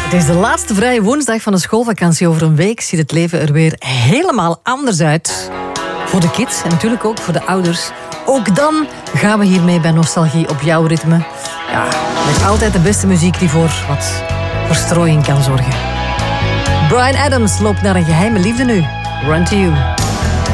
Het is de laatste vrije woensdag van de schoolvakantie. Over een week ziet het leven er weer helemaal anders uit. Voor de kids en natuurlijk ook voor de ouders. Ook dan gaan we hiermee bij Nostalgie op jouw ritme. Ja, met altijd de beste muziek die voor wat verstrooiing kan zorgen. Bryan Adams loopt naar een geheime liefde nu. Run to You.